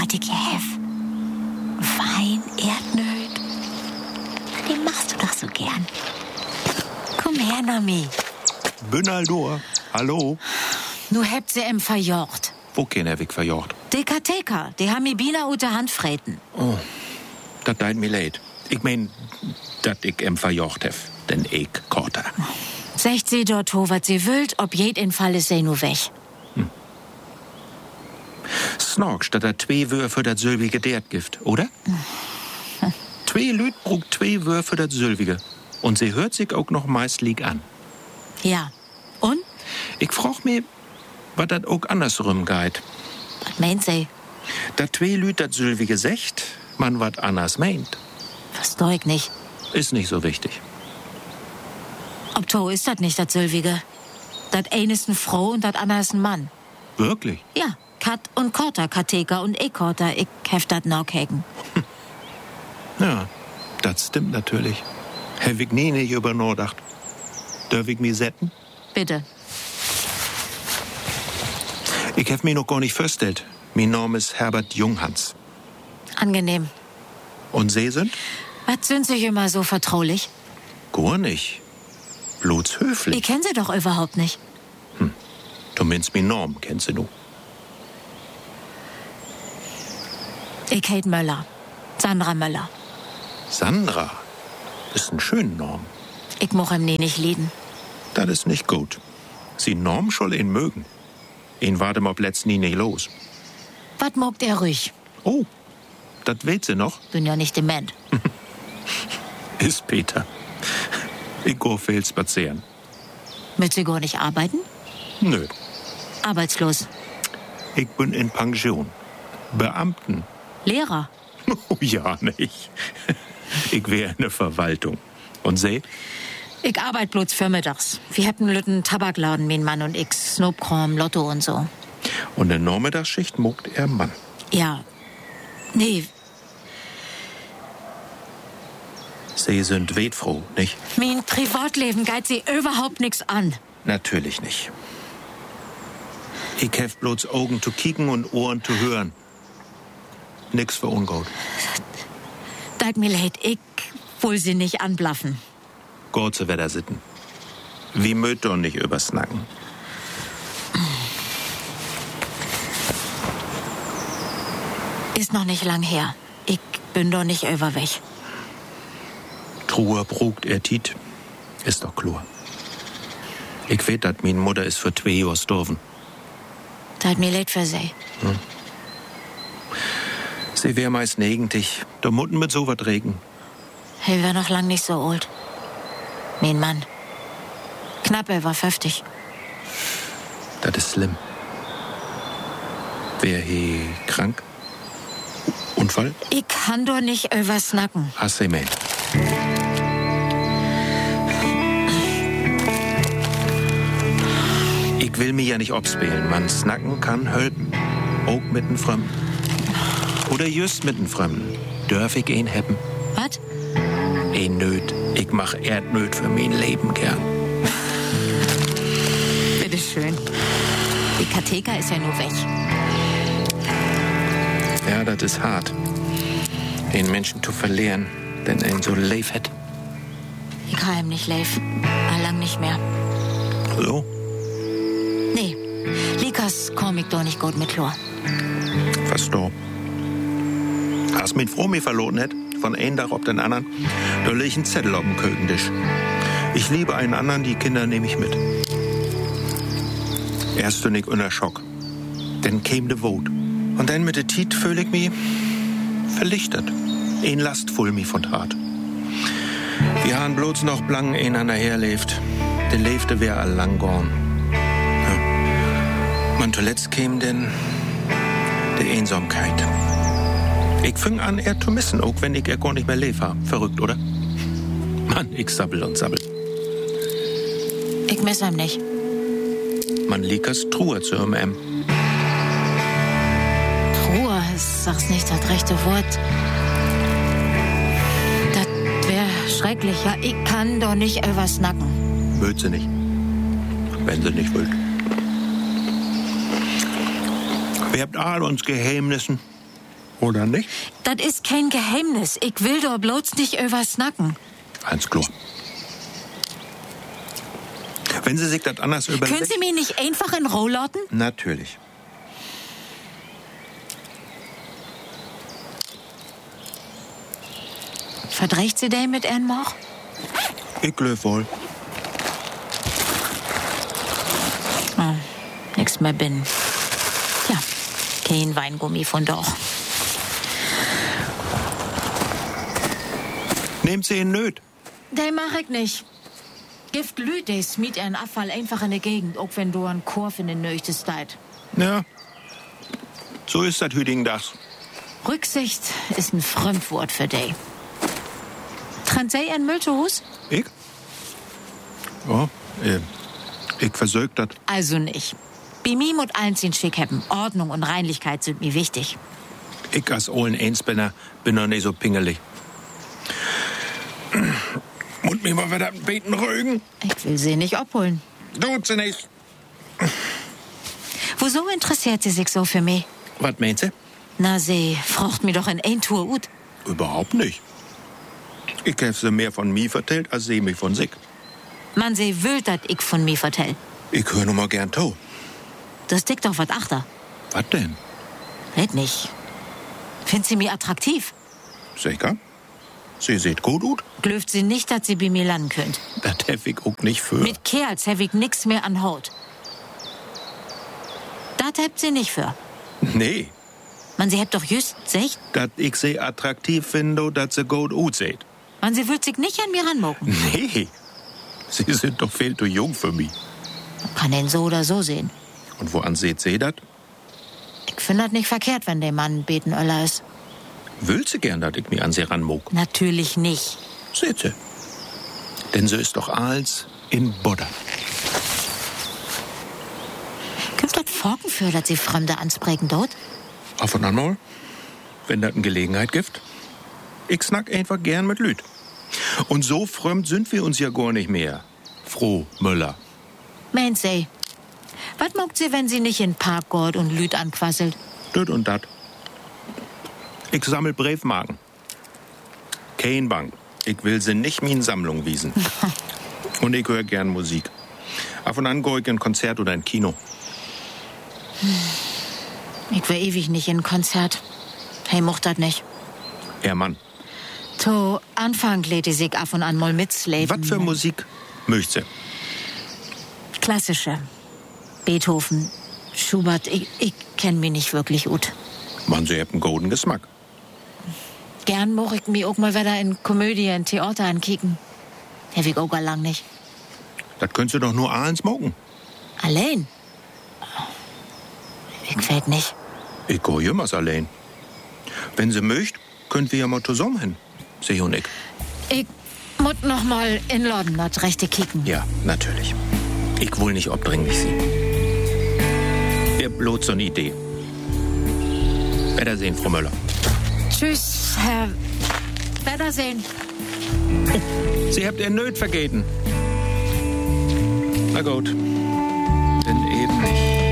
wat ich hef. Wein, Erdnöt. Den machst du doch so gern. Komm her, Nomi. Bünnaldor, hallo? Nu hebt sie em verjocht. Wo keiner weg verjocht? Die Katheka, die haben mir Bina unter Hand freten. Oh, dat deit mir leid. Ich mein, dat ich em verjocht hef, den ich korter. Secht sie dort ho, wat sie wüllt, ob jeden Fall ist sie nu weg. Snorkst, dat er 2 Wör für dat Sylvige Dertgift, oder? 2 Lüt brugt 2 Wör für dat Sylvige. Und sie hört sich auch noch meist lieg an. Ja. Und? Ich frag mir, wat dat auch andersrum geht. Was meint sie? Dat 2 Lüt dat Sylvige secht, man wat anders meint. Versteh ich nicht. Ist nicht so wichtig. Ob to ist das nicht, das Sylvige. Das eine ist eine Frau und das andere ist ein Mann. Wirklich? Ja, Kat und Korter, Katheka und Korter, ich heft dat noch hegen. Ja, das stimmt natürlich. Hab ich nie nicht über nachgedacht. Darf ich mich setzen? Bitte. Ich hab mich noch gar nicht vorgestellt. Mein Name ist Herbert Junghans. Angenehm. Und Sie sind? Was sind Sie immer so vertraulich? Gar nicht. Bloß höflich. Ich kenn Sie doch überhaupt nicht. Du meinst mein Namen, kennst du nu? Ich heit Möller. Sandra Möller. Sandra? Ist ein schöner Name. Ich moch ihm nie nicht lieben. Das ist nicht gut. Sie Norm soll ihn mögen. Ihn war dem ob letzt nie nicht los. Was mogt er ruhig? Oh, das weet sie noch. Bin ja nicht dement. Ist Peter. Ich go viel spazieren. Willst Sie gar nicht arbeiten? Nö, Arbeitslos. ich bin in Pension. Beamten. Lehrer. Oh ja, nicht. Ich wär in der Verwaltung. Und Sie? Ich arbeite bloß vormittags. Wir hätten einen Tabakladen, mein Mann und ich. Snobkram, Lotto und so. Und in der Nachmittagsschicht mogt er Mann. Ja. Nee, Sie sind wetfroh, nicht? mein Privatleben geht Sie überhaupt nichts an. Natürlich nicht. Ich hef bloß Augen zu kicken und Ohren zu hören. Nix für ungut. Dat mir leid, ich will Sie nicht anblaffen. Gott Wetter sitten. Wie möt doch nicht übersnacken. Ist noch nicht lang her. Ich bin doch nicht überweg. Truhe brugt er Tiet. Ist doch klar. Ich weet, dat min Mutter ist für 2 Jahre gestorben. Dat mir leid für Sie. Sie wär meist negentig. Da mutten mit so wat regen. Er war noch lang nicht so alt. Mein Mann. Knapp, er war 50. Das ist schlimm. Wär he krank? Unfall? Ich kann doch nicht übersnacken. Hast du meint? Ich will mich ja nicht obspielen. Man snacken kann helfen. Auch mit einem Fremden. Oder just mit einem Fremden. Dörf ich ihn haben? Was? Ein Nöt. Ich mach Erdnöt für mein Leben gern. Bitteschön. Die Katheka ist ja nur weg. Ja, das ist hart. Den Menschen zu verlieren, denn ein so leif hat. Ich kann ihm nicht leben. Lang nicht mehr. So? Nee, Likas komm ich doch nicht gut mit Chlor. Versteh. Hast mit froh mir verloren hätt, von einem Tag auf den anderen, da leg ich einen Zettel auf dem Kökentisch. Ich liebe einen anderen, die Kinder nehme ich mit. Erst bin ich unter Schock. Dann käm de Wut. Und dann mit der Tiet fühl ich mich verlichtet. Ein lastvoll mich von Tat. Wir haben bloß noch blang einander herlebt. Der lebte wär all lang gorn. Ja. Man zuletzt käm denn die Einsamkeit. Ich fing an, er zu missen, auch wenn ich er gar nicht mehr lebe. Verrückt, oder? Mann, ich sabbel und sabbel. Ich miss ihm nicht. Man liekers Truhe zu ihm. Truhe, sag's nicht das rechte Wort. Das wär schrecklich. Ja, ich kann doch nicht übersnacken. Mögt sie nicht. Wenn sie nicht will. Wir habt all uns Geheimnissen. Oder nicht? Das ist kein Geheimnis. Ich will doch bloß nicht übersnacken. Alles klar. Wenn Sie sich das anders überlegen... Können Sie mich nicht einfach in Ruhe lassen? Natürlich. Verdreht Sie den mit Ihren Moch? Ich glaub wohl. Oh, nix mehr bin. Ja, kein Weingummi von doch. Nehmt Sie ihn nöt. Den mach ich nicht. Gift Lüt, der smiet ihren Abfall einfach in die Gegend, auch wenn du einen Korf in den Nöchtest deit. Ja, so ist das hütigen Dachs. Rücksicht ist ein Fremdwort für dich. Trennt sie ihren Müll zu Hus? Ich? Oh, ich versög das. Also nicht. Bei mir muss eins in Schick haben. Ordnung und Reinlichkeit sind mir wichtig. Ich als ohlen Einspenner bin noch nicht so pingelig. Muss mich mal wieder beten rügen. Ich will sie nicht abholen. Tut sie nicht. Wieso interessiert sie sich so für mich? Was meint sie? Na, sie fragt mir doch in ein Tour ut. Überhaupt nicht. Ich habe sie mehr von mir vertellt, als sie mich von sich. Man, sie will, dass ich von mir vertell. Ich höre nur mal gern to. Das dickt doch was achter. Was denn? Red nicht. Find sie mir attraktiv? Sicher? Sie sieht gut aus. Glöft sie nicht, dass sie bei mir landen könnt. Das hab ich auch nicht für. Mit Kerls hab ich nix mehr an Haut. Das habt sie nicht für. Nee, Man, sie habt doch just secht. dass ich sie attraktiv finde, dass sie gut aussieht. Man, sie wird sich nicht an mir ranmucken. Nee, sie sind doch viel zu jung für mich. Man kann den so oder so sehen. Und woran seht sie das? Ich finde das nicht verkehrt, wenn der Mann Betenöller ist. Will sie gern, dass ich mich an sie ranmuck? Natürlich nicht. Seht sie. Denn sie ist doch alles in Bodder. Kommt das Forken für, dass sie Fremde ansprechen dort? Auf und an mal, wenn das eine Gelegenheit gibt. Ich snack einfach gern mit Lüt. Und so fremd sind wir uns ja gar nicht mehr. Froh Müller. Meint sie. Was mogt sie, wenn sie nicht in Park geht und Lüt anquasselt? Düt und dat. Ich sammel Briefmarken. Kein Bank. Ich will sie nicht min Sammlung wiesen. Und ich höre gern Musik. Auf und an geh ich in ein Konzert oder ein Kino. Ich will ewig nicht in ein Konzert. Hey, mocht das nicht. Mann. To Anfang lädt die sich ab und an mal mitsleben. Was für Musik möcht sie? Klassische. Beethoven, Schubert, ich kenn mich nicht wirklich gut. Man, sie hat einen golden Geschmack. Gern moch ich mich auch mal wieder in Komödie, in Theater ankicken. Hab ich auch lang nicht. Das könntest du doch nur eins smoken. Allein? Ich weiß nicht. Ich geh jemals allein. Wenn sie möcht, könnt wir ja mal zusammen hin. Sie und ich. Ich muss noch mal in London das rechte kicken. Ja, natürlich. Ich will nicht obdringlich sein. Ihr bloß so eine Idee. Wiedersehen, Frau Müller. Tschüss, Herr. Wiedersehen. Sie habt ihr Nöt vergeten. Na gut. Denn eben nicht.